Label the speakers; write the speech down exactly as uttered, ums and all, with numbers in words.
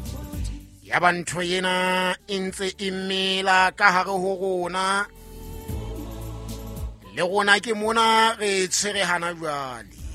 Speaker 1: ya ba ntho ena e ntse e mmela ka hare ho rona le rona ke mona re tshwere hana jwale.